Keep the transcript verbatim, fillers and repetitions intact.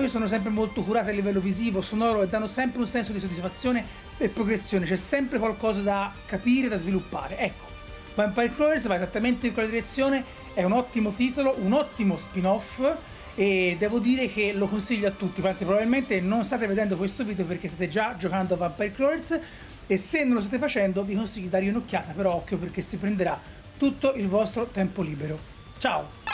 poi sono sempre molto curate a livello visivo, sonoro e danno sempre un senso di soddisfazione e progressione, c'è sempre qualcosa da capire, da sviluppare. Ecco, Vampire Crawlers va esattamente in quella direzione, è un ottimo titolo, un ottimo spin-off e devo dire che lo consiglio a tutti, anzi probabilmente non state vedendo questo video perché state già giocando a Vampire Crawlers e se non lo state facendo vi consiglio di dargli un'occhiata, però occhio perché si prenderà tutto il vostro tempo libero. Ciao!